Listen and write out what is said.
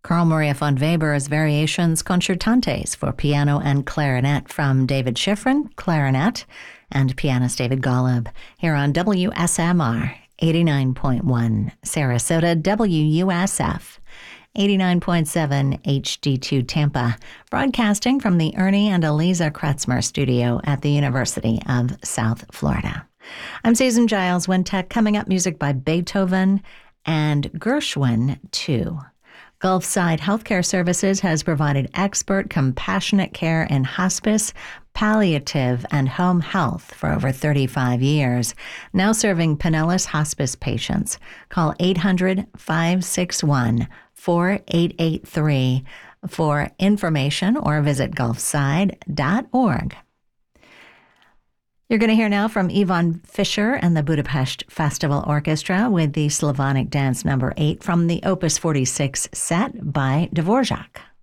Carl Maria von Weber's Variations Concertantes for piano and clarinet from David Schifrin, clarinet, and pianist David Golub, here on WSMR 89.1, Sarasota, WUSF 89.7 HD2 Tampa, broadcasting from the Ernie and Eliza Kretzmer studio at the University of South Florida. I'm Susan Giles Wintech. Coming up, music by Beethoven and Gershwin, too. Gulfside Healthcare Services has provided expert, compassionate care in hospice, palliative, and home health for over 35 years, now serving Pinellas Hospice patients. Call 800-561-4883 for information or visit gulfside.org. You're going to hear now from Yvonne Fisher and the Budapest Festival Orchestra with the Slavonic Dance No. 8 from the Opus 46 set by Dvorak.